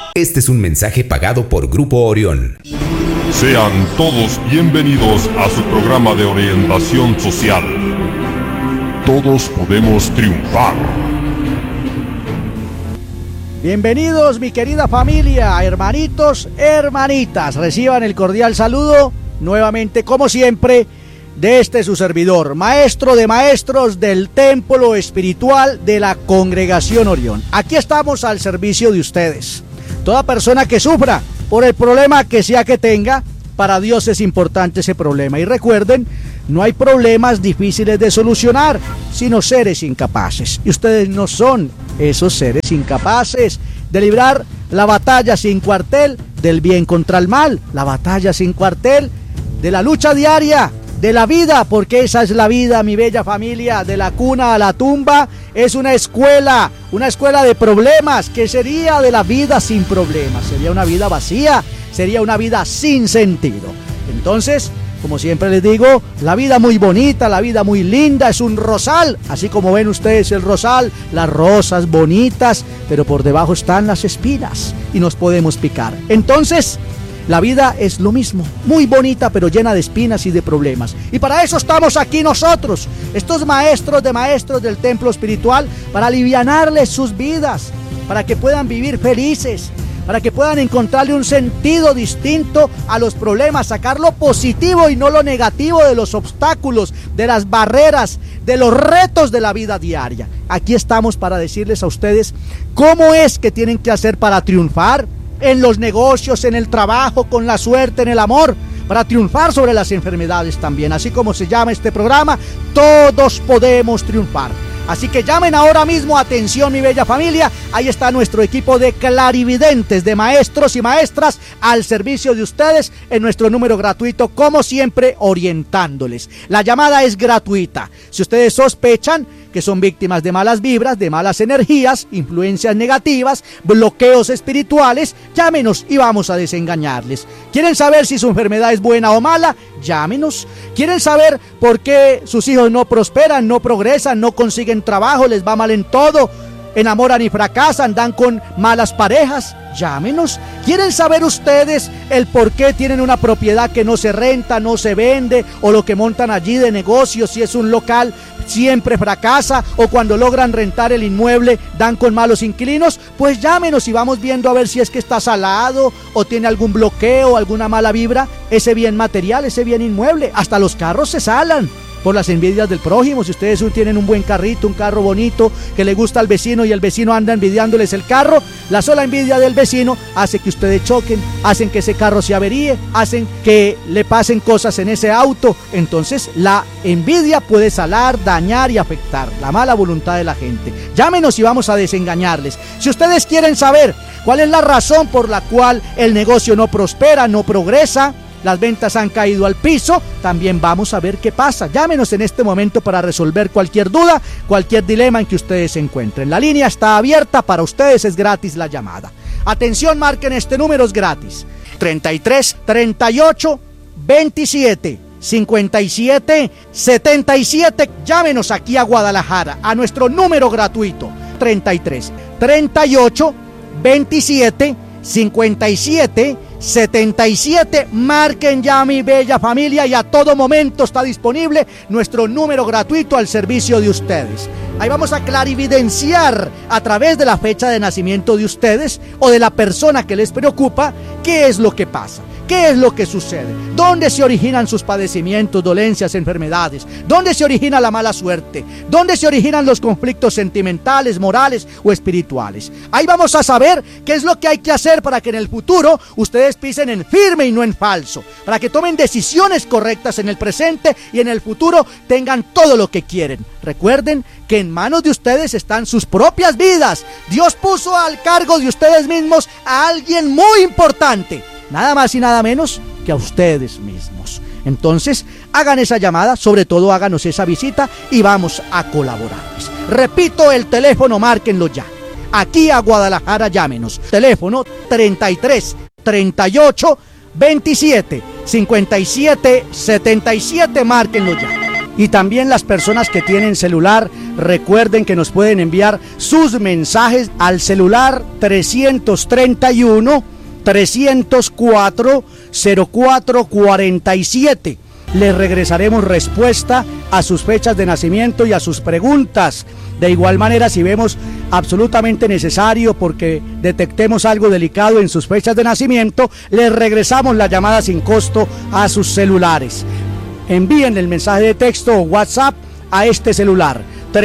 Este es un mensaje pagado por Grupo Orión. Sean todos bienvenidos a su programa de orientación social. Todos podemos triunfar. Bienvenidos, mi querida familia, hermanitos, hermanitas. Reciban el cordial saludo, nuevamente, como siempre, de su servidor, maestro de maestros del templo espiritual de la Congregación Orión. Aquí estamos al servicio de ustedes. Toda persona que sufra por el problema que sea que tenga, para Dios es importante ese problema. Y recuerden, no hay problemas difíciles de solucionar, sino seres incapaces. Y ustedes no son esos seres incapaces de librar la batalla sin cuartel del bien contra el mal, la batalla sin cuartel de la lucha diaria de la vida, porque esa es la vida, mi bella familia. De la cuna a la tumba es una escuela de problemas. ¿Qué sería de la vida sin problemas? Sería una vida vacía, sería una vida sin sentido. Entonces, como siempre les digo, la vida muy bonita, la vida muy linda, es un rosal, así como ven ustedes el rosal, las rosas bonitas, pero por debajo están las espinas y nos podemos picar. Entonces, la vida es lo mismo, muy bonita, pero llena de espinas y de problemas. Y para eso estamos aquí nosotros, estos maestros de maestros del templo espiritual, para alivianarles sus vidas, para que puedan vivir felices, para que puedan encontrarle un sentido distinto a los problemas, sacar lo positivo y no lo negativo de los obstáculos, de las barreras, de los retos de la vida diaria. Aquí estamos para decirles a ustedes cómo es que tienen que hacer para triunfar en los negocios, en el trabajo, con la suerte, en el amor, para triunfar sobre las enfermedades también. Así como se llama este programa, todos podemos triunfar. Así que llamen ahora mismo, atención mi bella familia, ahí está nuestro equipo de clarividentes, de maestros y maestras al servicio de ustedes en nuestro número gratuito, como siempre, orientándoles. La llamada es gratuita. Si ustedes sospechan que son víctimas de malas vibras, de malas energías, influencias negativas, bloqueos espirituales, llámenos y vamos a desengañarles. ¿Quieren saber si su enfermedad es buena o mala? Llámenos. ¿Quieren saber por qué sus hijos no prosperan, no progresan, no consiguen trabajo, les va mal en todo, enamoran y fracasan, dan con malas parejas? Llámenos. ¿Quieren saber ustedes el por qué tienen una propiedad que no se renta, no se vende, o lo que montan allí de negocio, si es un local, siempre fracasa, o cuando logran rentar el inmueble dan con malos inquilinos? Pues llámenos y vamos viendo a ver si es que está salado o tiene algún bloqueo, alguna mala vibra, ese bien material, ese bien inmueble. Hasta los carros se salan por las envidias del prójimo. Si ustedes tienen un buen carrito, un carro bonito que le gusta al vecino y el vecino anda envidiándoles el carro, la sola envidia del vecino hace que ustedes choquen, hacen que ese carro se averíe, hacen que le pasen cosas en ese auto. Entonces la envidia puede salar, dañar y afectar la mala voluntad de la gente. Llámenos y vamos a desengañarles. Si ustedes quieren saber cuál es la razón por la cual el negocio no prospera, no progresa, las ventas han caído al piso, también vamos a ver qué pasa. Llámenos en este momento para resolver cualquier duda, cualquier dilema en que ustedes se encuentren. La línea está abierta para ustedes, es gratis la llamada. Atención, marquen este número, es gratis. 33 38 27 57 77. Llámenos aquí a Guadalajara a nuestro número gratuito 33 38 27 57 77. Marquen ya, mi bella familia, y a todo momento está disponible nuestro número gratuito al servicio de ustedes. Ahí vamos a clarividenciar a través de la fecha de nacimiento de ustedes o de la persona que les preocupa qué es lo que pasa. ¿Qué es lo que sucede? ¿Dónde se originan sus padecimientos, dolencias, enfermedades? ¿Dónde se origina la mala suerte? ¿Dónde se originan los conflictos sentimentales, morales o espirituales? Ahí vamos a saber qué es lo que hay que hacer para que en el futuro ustedes pisen en firme y no en falso, para que tomen decisiones correctas en el presente y en el futuro tengan todo lo que quieren. Recuerden que en manos de ustedes están sus propias vidas. Dios puso al cargo de ustedes mismos a alguien muy importante, nada más y nada menos que a ustedes mismos. Entonces, hagan esa llamada, sobre todo háganos esa visita y vamos a colaborarles. Repito el teléfono, márquenlo ya. Aquí a Guadalajara, llámenos. Teléfono 33 38 27 57 77, márquenlo ya. Y también las personas que tienen celular, recuerden que nos pueden enviar sus mensajes al celular 331-304-0447. Les regresaremos respuesta a sus fechas de nacimiento y a sus preguntas. De igual manera, si vemos absolutamente necesario porque detectemos algo delicado en sus fechas de nacimiento, les regresamos la llamada sin costo a sus celulares. Envíen el mensaje de texto o WhatsApp a este celular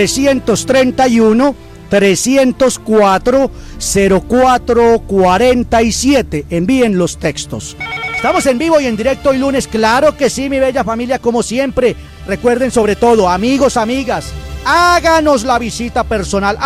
331-304-0447. Envíen los textos. Estamos en vivo y en directo hoy lunes, claro que sí, mi bella familia, como siempre. Recuerden sobre todo, amigos, amigas, háganos la visita personal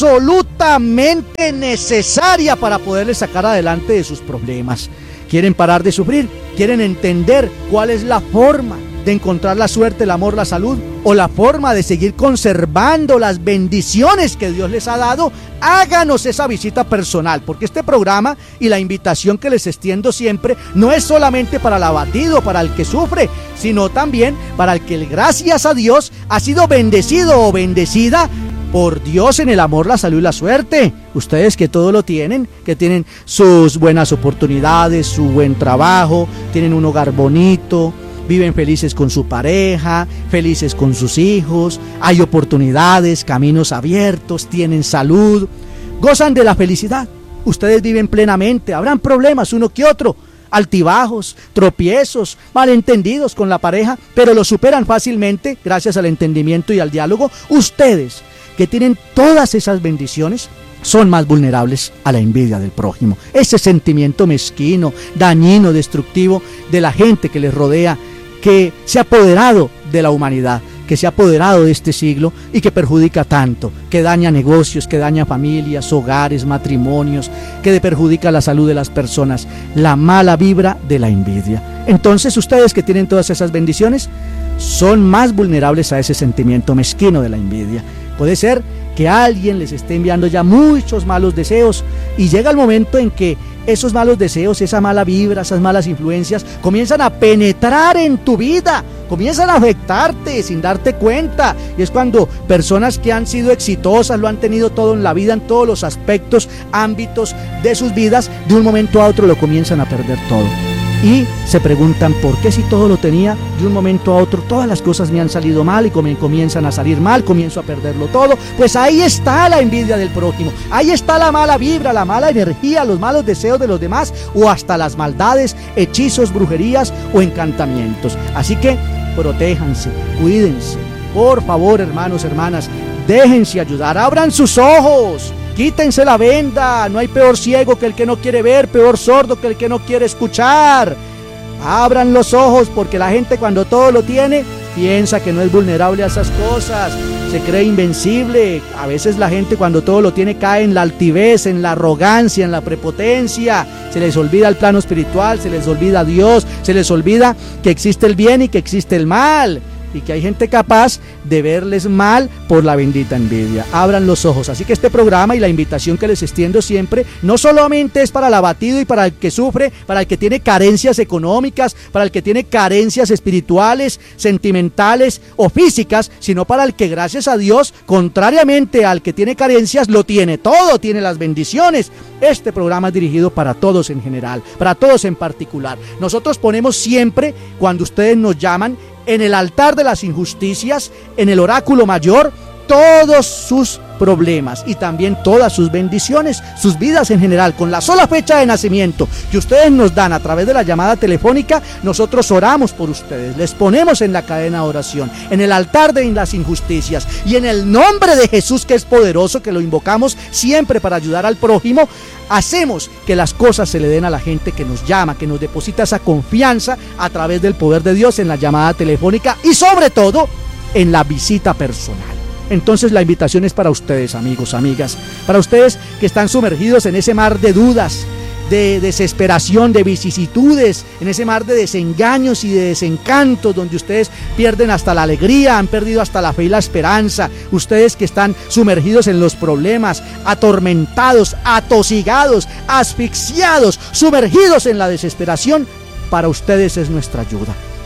absolutamente necesaria para poderles sacar adelante de sus problemas. ¿Quieren parar de sufrir? ¿Quieren entender cuál es la forma de encontrar la suerte, el amor, la salud, o la forma de seguir conservando las bendiciones que Dios les ha dado? Háganos esa visita personal, porque este programa y la invitación que les extiendo siempre no es solamente para el abatido, para el que sufre, sino también para el que, gracias a Dios, ha sido bendecido o bendecida por Dios en el amor, la salud y la suerte. Ustedes que todo lo tienen, que tienen sus buenas oportunidades, su buen trabajo, tienen un hogar bonito, viven felices con su pareja, felices con sus hijos, hay oportunidades, caminos abiertos, tienen salud, gozan de la felicidad. Ustedes viven plenamente, habrán problemas uno que otro, altibajos, tropiezos, malentendidos con la pareja, pero lo superan fácilmente gracias al entendimiento y al diálogo. Ustedes que tienen todas esas bendiciones son más vulnerables a la envidia del prójimo, ese sentimiento mezquino, dañino, destructivo de la gente que les rodea, que se ha apoderado de la humanidad, que se ha apoderado de este siglo y que perjudica tanto, que daña negocios, que daña familias, hogares, matrimonios, que perjudica la salud de las personas, la mala vibra de la envidia. Entonces ustedes que tienen todas esas bendiciones son más vulnerables a ese sentimiento mezquino de la envidia. Puede ser que alguien les esté enviando ya muchos malos deseos y llega el momento en que esos malos deseos, esa mala vibra, esas malas influencias comienzan a penetrar en tu vida, comienzan a afectarte sin darte cuenta, y es cuando personas que han sido exitosas, lo han tenido todo en la vida, en todos los aspectos, ámbitos de sus vidas, de un momento a otro lo comienzan a perder todo. Y se preguntan por qué si todo lo tenía, de un momento a otro todas las cosas me han salido mal y comienzan a salir mal, comienzo a perderlo todo. Pues ahí está la envidia del prójimo, ahí está la mala vibra, la mala energía, los malos deseos de los demás, o hasta las maldades, hechizos, brujerías o encantamientos. Así que protéjanse, cuídense, por favor, hermanos, hermanas, déjense ayudar, abran sus ojos. Quítense la venda, no hay peor ciego que el que no quiere ver, peor sordo que el que no quiere escuchar. Abran los ojos, porque la gente cuando todo lo tiene piensa que no es vulnerable a esas cosas, se cree invencible. A veces la gente cuando todo lo tiene cae en la altivez, en la arrogancia, en la prepotencia. Se les olvida el plano espiritual, se les olvida Dios, se les olvida que existe el bien y que existe el mal, y que hay gente capaz de verles mal por la bendita envidia. Abran los ojos. Así que este programa y la invitación que les extiendo siempre no solamente es para el abatido y para el que sufre, para el que tiene carencias económicas, para el que tiene carencias espirituales, sentimentales o físicas, sino para el que, gracias a Dios, contrariamente al que tiene carencias, lo tiene todo, tiene las bendiciones. Este programa es dirigido para todos en general, para todos en particular. Nosotros ponemos siempre, cuando ustedes nos llaman, en el altar de las injusticias, en el oráculo mayor, todos sus problemas y también todas sus bendiciones, sus vidas en general, con la sola fecha de nacimiento que ustedes nos dan a través de la llamada telefónica. Nosotros oramos por ustedes, les ponemos en la cadena de oración, en el altar de las injusticias, y en el nombre de Jesús, que es poderoso, que lo invocamos siempre para ayudar al prójimo, hacemos que las cosas se le den a la gente que nos llama, que nos deposita esa confianza a través del poder de Dios en la llamada telefónica y sobre todo en la visita personal. Entonces la invitación es para ustedes, amigos, amigas, para ustedes que están sumergidos en ese mar de dudas, de desesperación, de vicisitudes, en ese mar de desengaños y de desencantos, donde ustedes pierden hasta la alegría, han perdido hasta la fe y la esperanza. Ustedes que están sumergidos en los problemas, atormentados, atosigados, asfixiados, sumergidos en la desesperación, para ustedes es nuestra ayuda.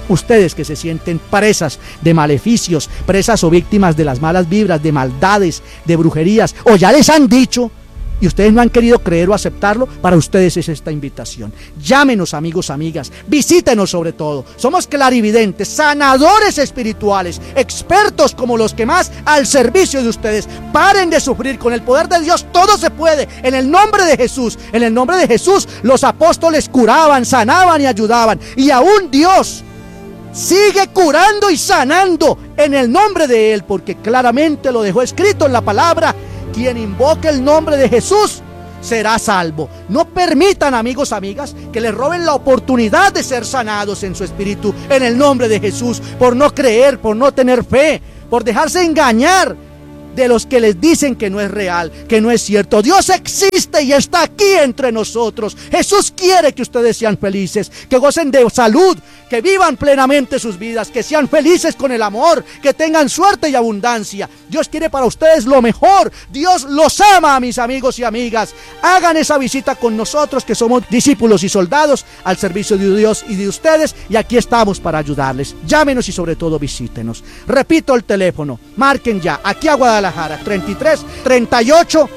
Ustedes que se sienten presas de maleficios, presas o víctimas de las malas vibras, de maldades, de brujerías, o ya les han dicho y ustedes no han querido creer o aceptarlo, para ustedes es esta invitación. Llámenos, amigos, amigas, visítenos sobre todo. Somos clarividentes, sanadores espirituales, expertos como los que más al servicio de ustedes. Paren de sufrir, con el poder de Dios todo se puede, en el nombre de Jesús. En el nombre de Jesús los apóstoles curaban, sanaban y ayudaban, y aún Dios sigue curando y sanando en el nombre de Él, porque claramente lo dejó escrito en la palabra: quien invoque el nombre de Jesús será salvo. No permitan, amigos, amigas, que les roben la oportunidad de ser sanados en su espíritu en el nombre de Jesús, por no creer, por no tener fe, por dejarse engañar de los que les dicen que no es real, que no es cierto. Dios existe y está aquí entre nosotros. Jesús quiere que ustedes sean felices, que gocen de salud, que vivan plenamente sus vidas, que sean felices con el amor, que tengan suerte y abundancia. Dios quiere para ustedes lo mejor. Dios los ama, mis amigos y amigas. Hagan esa visita con nosotros, que somos discípulos y soldados al servicio de Dios y de ustedes, y aquí estamos para ayudarles. Llámenos y sobre todo visítenos. Repito el teléfono, marquen ya, aquí a Guadalajara, 33 38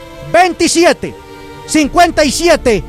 27 57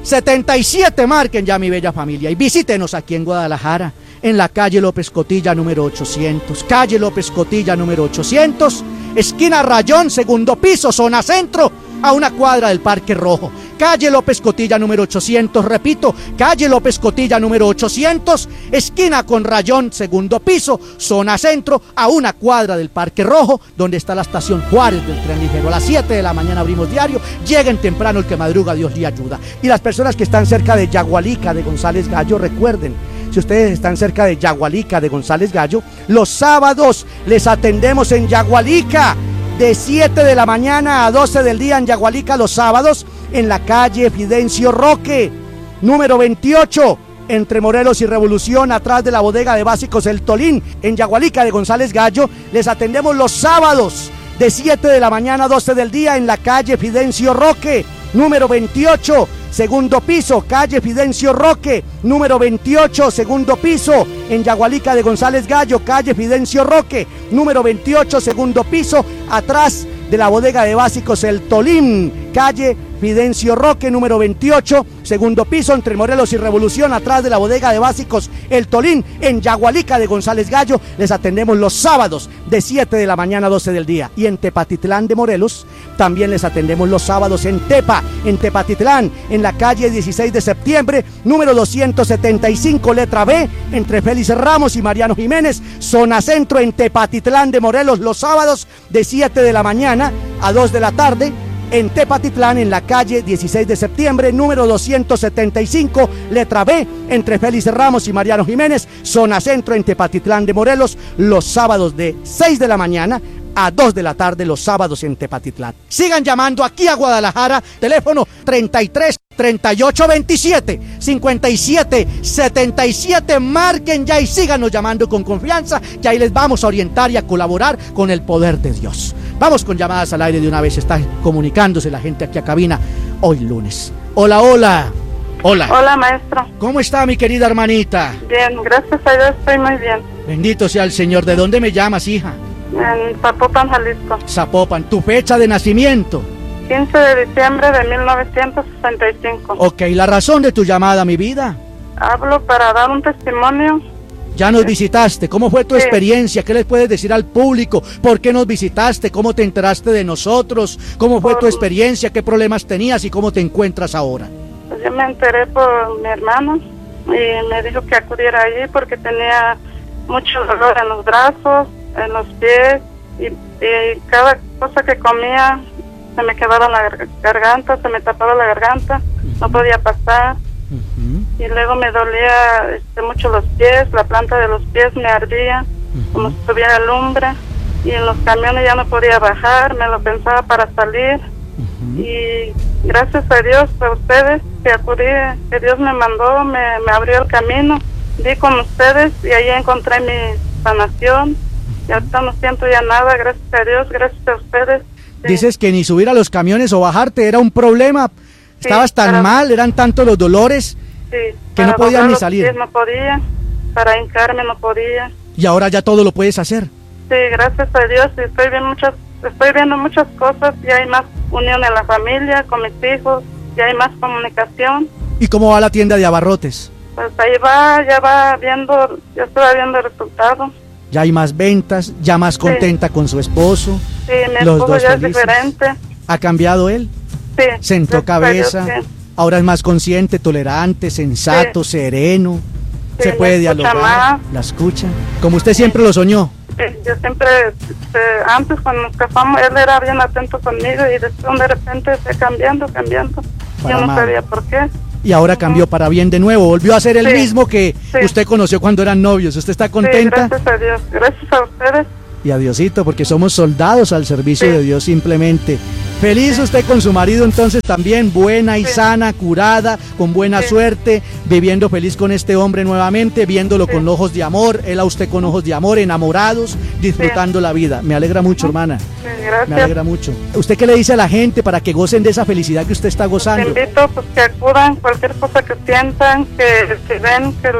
77, marquen ya, mi bella familia, y visítenos aquí en Guadalajara, en la calle López Cotilla número 800, calle López Cotilla número 800, esquina Rayón, segundo piso, zona centro, a una cuadra del Parque Rojo. Calle López Cotilla número 800, repito, calle López Cotilla número 800, esquina con Rayón, segundo piso, zona centro, a una cuadra del Parque Rojo, donde está la estación Juárez del tren ligero. A las 7 de la mañana abrimos diario. Lleguen temprano, el que madruga Dios le ayuda. Y las personas que están cerca de Yagualica, de González Gallo, recuerden, si ustedes están cerca de Yagualica, de González Gallo, los sábados les atendemos en Yagualica, de 7 de la mañana a 12 del día en Yagualica los sábados, en la calle Fidencio Roque, número 28, entre Morelos y Revolución, atrás de la bodega de básicos El Tolín, en Yagualica de González Gallo. Les atendemos los sábados, de 7 de la mañana a 12 del día, en la calle Fidencio Roque, número 28, segundo piso, calle Fidencio Roque, número 28, segundo piso, en Yagualica de González Gallo, calle Fidencio Roque, número 28, segundo piso, atrás de la bodega de básicos El Tolín, calle Fidencio Roque, número 28, segundo piso, entre Morelos y Revolución, atrás de la bodega de básicos El Tolín, en Yagualica de González Gallo. Les atendemos los sábados de 7 de la mañana a 12 del día. Y en Tepatitlán de Morelos también les atendemos los sábados en Tepatitlán, en la calle 16 de septiembre, número 275, letra B, entre Félix Ramos y Mariano Jiménez, zona centro, en Tepatitlán de Morelos, los sábados de 7 de la mañana a 2 de la tarde. En Tepatitlán, en la calle 16 de septiembre, número 275, letra B, entre Félix Ramos y Mariano Jiménez, zona centro, en Tepatitlán de Morelos, los sábados de 6 de la mañana a 2 de la tarde, los sábados en Tepatitlán. Sigan llamando aquí a Guadalajara, teléfono 33 38 27 57 77, marquen ya y síganos llamando con confianza, que ahí les vamos a orientar y a colaborar con el poder de Dios. Vamos con llamadas al aire de una vez. Está comunicándose la gente aquí a cabina hoy lunes. Hola, hola. Hola. Hola, maestro. ¿Cómo está, mi querida hermanita? Bien, gracias a Dios estoy muy bien. Bendito sea el Señor. ¿De dónde me llamas, hija? En Zapopan, Jalisco. Zapopan. ¿Tu fecha de nacimiento? 15 de diciembre de 1965. Ok, la razón de tu llamada, mi vida. Hablo para dar un testimonio. Ya nos visitaste. ¿Cómo fue tu experiencia? ¿Qué les puedes decir al público? ¿Por qué nos visitaste? ¿Cómo te enteraste de nosotros? ¿Cómo fue tu experiencia? ¿Qué problemas tenías y cómo te encuentras ahora? Pues yo me enteré por mi hermano y me dijo que acudiera allí porque tenía mucho dolor en los brazos, en los pies, y cada cosa que comía se me quedaba en la garganta, se me tapaba la garganta, no podía pasar. Y luego me dolía mucho los pies, la planta de los pies me ardía, como si tuviera lumbre, y en los camiones ya no podía bajar, me lo pensaba para salir. Y gracias a Dios, a ustedes, que acudí, que Dios me mandó, me abrió el camino, di con ustedes y ahí encontré mi sanación, y ahorita no siento ya nada, gracias a Dios, gracias a ustedes. Sí. Dices que ni subir a los camiones o bajarte era un problema. Estabas tan mal, eran tantos los dolores, sí, que no podías ni los salir. pies no podía, para hincarme no podía. Y ahora ya todo lo puedes hacer. Sí, gracias a Dios, y estoy viendo muchas cosas, ya hay más unión en la familia, con mis hijos, ya hay más comunicación. ¿Y cómo va la tienda de abarrotes? Pues ahí va, ya estoy viendo el resultado. Ya hay más ventas, ya más contenta con su esposo. Sí, mi los esposo dos ya es felices. diferente. ¿Ha cambiado él? Sí. Sentó gracias a Dios, cabeza, sí. ahora es más consciente, tolerante, sensato, sereno. Sí, Se puede me escucha dialogar, más. la escucha. Como usted siempre lo soñó. Sí, yo siempre, antes cuando nos casamos, él era bien atento conmigo y después de repente fue cambiando. Para Yo no mal. sabía por qué. Y ahora cambió para bien de nuevo. Volvió a ser el Sí, mismo que sí. usted conoció cuando eran novios. ¿Usted está contenta? Sí, gracias a Dios. Gracias a ustedes. Y a Diosito, porque somos soldados al servicio Sí. de Dios simplemente. Feliz usted con su marido entonces también, buena y Sí. sana, curada, con buena Sí. suerte, viviendo feliz con este hombre nuevamente, viéndolo Sí. con ojos de amor, él a usted con ojos de amor, enamorados, disfrutando la vida. Me alegra mucho, hermana. Sí, Me gracias. alegra mucho. ¿Usted qué le dice a la gente para que gocen de esa felicidad que usted está Te gozando? invito pues que acudan, cualquier cosa que sientan, que si ven que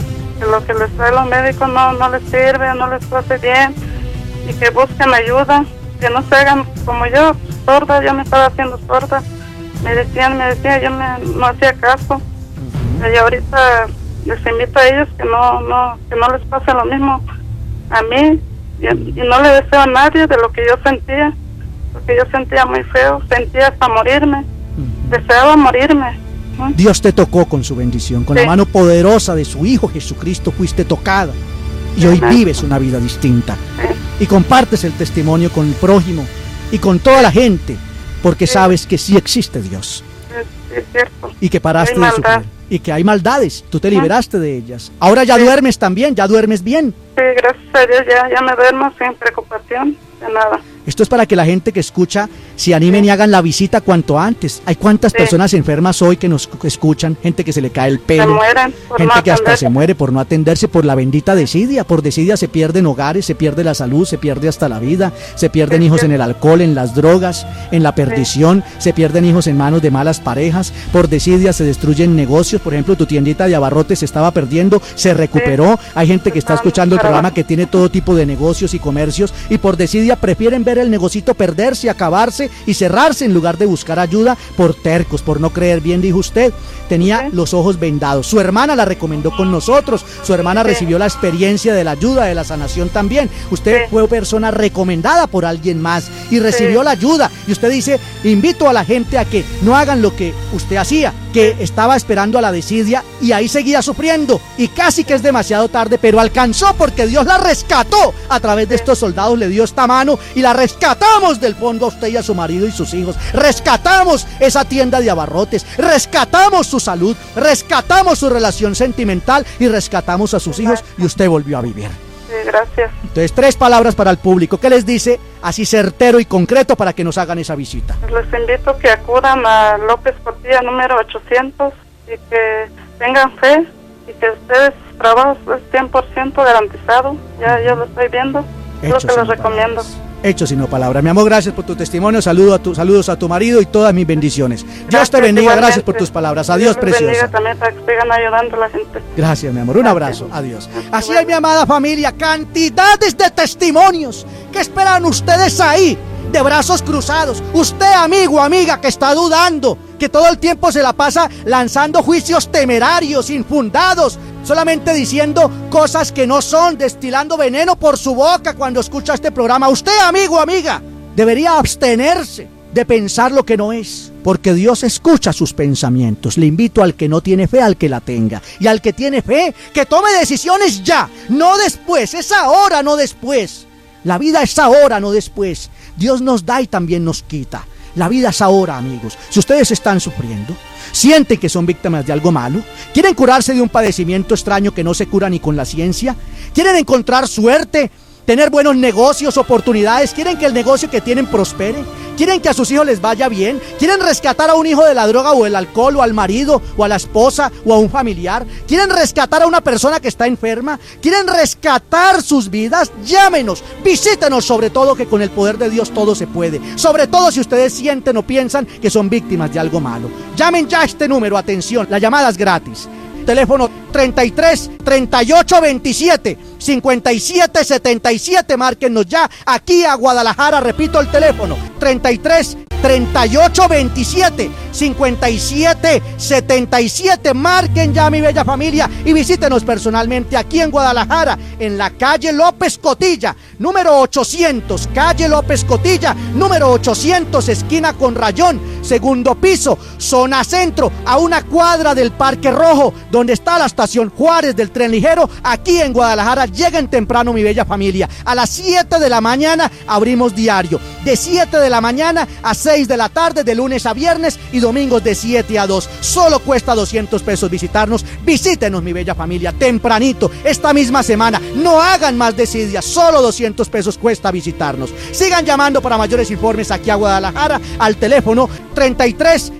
lo que les trae los médicos no les sirve, no les hace bien, y que busquen ayuda, que no se hagan como yo, sorda. Yo me estaba haciendo sorda, me decían, yo no hacía caso. Y ahorita les invito a ellos que no les pase lo mismo a mí, y no le deseo a nadie de lo que yo sentía, porque yo sentía muy feo, sentía hasta morirme, deseaba morirme, ¿no? Dios te tocó con su bendición, con Sí. la mano poderosa de su Hijo Jesucristo fuiste tocada. Y hoy Amén. vives una vida distinta. Sí. Y compartes el testimonio con el prójimo y con toda la gente, porque Sí. sabes que sí existe Dios Es cierto. y que paraste Hay de maldad. sufrir y que hay maldades, tú te liberaste de ellas. Ahora ya Sí. duermes también, ya duermes bien. Sí, gracias a Dios ya me duermo sin preocupación de nada. Esto es para que la gente que escucha se animen y hagan la visita cuanto antes. Hay cuántas Sí. personas enfermas hoy que nos escuchan, gente que se le cae el Se pelo, mueren por gente no que hasta atenderse. se muere por no atenderse por la bendita desidia. Por desidia se pierden hogares, se pierde la salud, se pierde hasta la vida, se pierden Sí, hijos sí. en el alcohol, en las drogas, en la perdición, se pierden hijos en manos de malas parejas. Por desidia se destruyen negocios. Por ejemplo, tu tiendita de abarrotes se estaba perdiendo, se recuperó. Hay gente que está escuchando el programa que tiene todo tipo de negocios y comercios y por desidia prefieren ver el negocito perderse, acabarse y cerrarse en lugar de buscar ayuda por tercos, por no creer bien, dijo usted. Tenía Sí. los ojos vendados. Su hermana la recomendó con nosotros. Su hermana Sí. recibió la experiencia de la ayuda, de la sanación también. Usted Sí. fue persona recomendada por alguien más y recibió la ayuda. Y usted dice, invito a la gente a que no hagan lo que usted hacía, que estaba esperando a la desidia y ahí seguía sufriendo. Y casi que es demasiado tarde, pero alcanzó porque Dios la rescató. A través de estos soldados le dio esta mano y la rescatamos del fondo a usted y a su marido y sus hijos. Rescatamos esa tienda de abarrotes, rescatamos su salud, rescatamos su relación sentimental y rescatamos a sus hijos y usted volvió a vivir. Sí, gracias. Entonces, 3 palabras para el público. ¿Qué les dice así certero y concreto para que nos hagan esa visita? Les invito que acudan a López Portilla número 800 y que tengan fe y que ustedes trabajo es 100% garantizado. Ya yo lo estoy viendo. Es lo Hechos que y les no recomiendo. palabras. Hechos y no palabras. Mi amor, gracias por tu testimonio. Saludos a tu marido y todas mis bendiciones. Dios te Gracias, bendiga. igualmente. Gracias por tus palabras. Adiós, Dios les bendiga preciosa. también para que sigan ayudando a la gente. Gracias, mi amor. Un abrazo. Adiós. Así es, mi amada familia. Cantidades de testimonios. ¿Qué esperan ustedes ahí? De brazos cruzados. Usted, amigo, amiga, que está dudando, que todo el tiempo se la pasa lanzando juicios temerarios, infundados, solamente diciendo cosas que no son, destilando veneno por su boca cuando escucha este programa. Usted, amigo, amiga, debería abstenerse de pensar lo que no es, porque Dios escucha sus pensamientos. Le invito al que no tiene fe, al que la tenga, y al que tiene fe, que tome decisiones ya, no después. Es ahora, no después. La vida es ahora, no después. Dios nos da y también nos quita. La vida es ahora, amigos. Si ustedes están sufriendo, sienten que son víctimas de algo malo, quieren curarse de un padecimiento extraño que no se cura ni con la ciencia, quieren encontrar suerte, tener buenos negocios, oportunidades, quieren que el negocio que tienen prospere, quieren que a sus hijos les vaya bien, quieren rescatar a un hijo de la droga o el alcohol, o al marido o a la esposa o a un familiar, quieren rescatar a una persona que está enferma, quieren rescatar sus vidas, llámenos, visítenos, sobre todo que con el poder de Dios todo se puede, sobre todo si ustedes sienten o piensan que son víctimas de algo malo. Llamen ya a este número, atención, la llamada es gratis. teléfono 33 38 27 57 77. Márquennos ya aquí a Guadalajara. Repito el teléfono: 33 38 27 57 77. Marquen ya, mi bella familia, y visítenos personalmente aquí en Guadalajara, en la calle López Cotilla, número 800, calle López Cotilla, número 800, esquina con Rayón, segundo piso, zona centro, a una cuadra del Parque Rojo, donde está la estación Juárez del tren ligero, aquí en Guadalajara. Lleguen temprano, mi bella familia. A las 7 de la mañana abrimos diario, de 7 de la mañana a 6 de la tarde, de lunes a viernes, y domingos de 7 a 2. Solo cuesta 200 pesos visitarnos. Visítenos, mi bella familia, tempranito, esta misma semana. No hagan más desidias, solo 200 pesos cuesta visitarnos. Sigan llamando para mayores informes aquí a Guadalajara al teléfono 33